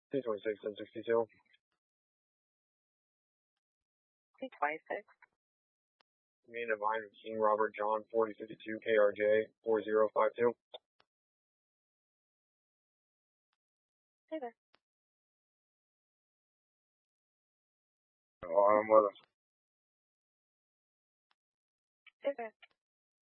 T26 and 62. T26. Main Divine King Robert John 4052 KRJ 4052. Hey there. Oh, I'm with him. Hey there.